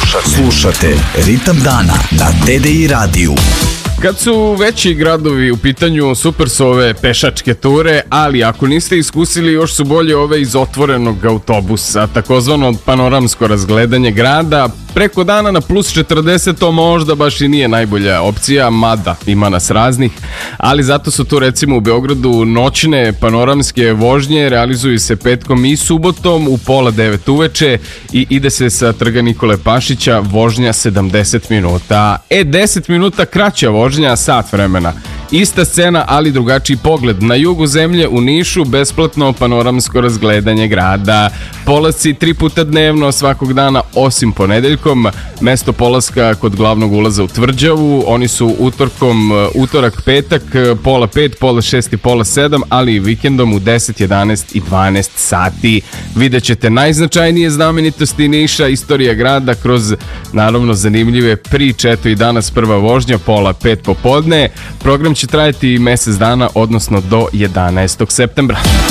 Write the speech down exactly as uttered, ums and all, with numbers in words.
Slušate. Slušate Ritam dana na T D I radiju. Kad su veći gradovi u pitanju, super su ove pešačke ture, ali ako niste iskusili, još su bolje ove iz otvorenog autobusa, takozvano panoramsko razgledanje grada. Preko dana na plus četrdeset to možda baš i nije najbolja opcija, mada ima nas raznih, ali zato su tu recimo u Beogradu noćne panoramske vožnje, realizuju se petkom i subotom u pola devet uveče i ide se sa Trga Nikole Pašića, vožnja sedamdeset minuta. E, deset minuta kraća vožnja, sat vremena. Ista scena, ali drugačiji pogled. Na jugu zemlje u Nišu besplatno panoramsko razgledanje grada. Polasci tri puta dnevno svakog dana osim ponedeljkom. Mesto polaska kod glavnog ulaza u Tvrđavu. Oni su utorkom, utorak, petak, pola pet, pola šest i pola sedam, ali i vikendom u deset, jedanaest i dvanaest sati. Vidjet ćete najznačajnije znamenitosti Niša, istorija grada kroz naravno zanimljive priče. Eto i danas prva vožnja, pola pet popodne. Program će trajati mesec dana, odnosno do jedanaestog septembra.